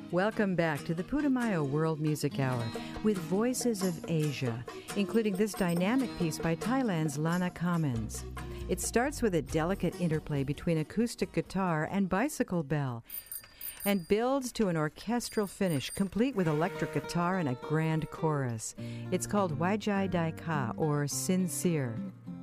Welcome back to the Putumayo World Music Hour with Voices of Asia, including this dynamic piece by Thailand's Lana Commons. It starts with a delicate interplay between acoustic guitar and bicycle bell and builds to an orchestral finish complete with electric guitar and a grand chorus. It's called Wajai Dai Ka, or Sincere.